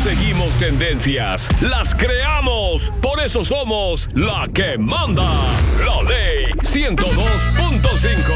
seguimos tendencias, las creamos. Por eso somos la que manda. La Ley 102.5.